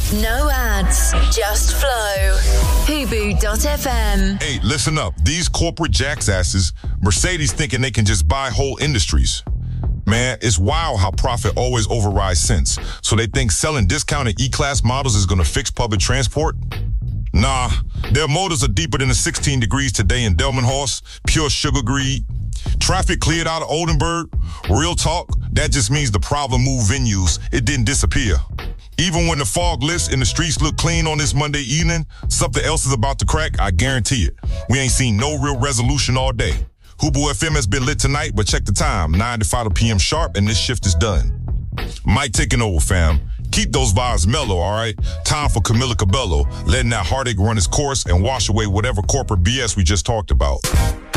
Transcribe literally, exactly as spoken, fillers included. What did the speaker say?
No ads, just flow. Hubu dot f m. Hey, listen up. These corporate jacksasses, Mercedes thinking they can just buy whole industries. Man, it's wild how profit always overrides sense. So they think selling discounted E-Class models is going to fix public transport? Nah, their motives are deeper than the sixteen degrees today in Delmenhorst, pure sugar greed. Traffic cleared out of Oldenburg. Real talk, that just means the problem moved venues. It didn't disappear. Even when the fog lifts and the streets look clean on this Monday evening, something else is about to crack, I guarantee it. We ain't seen no real resolution all day. Hubu F M has been lit tonight, but check the time, nine to five p m sharp, and this shift is done. Mike taking over, fam. Keep those vibes mellow, all right? Time for Camila Cabello, letting that heartache run its course and wash away whatever corporate B S we just talked about.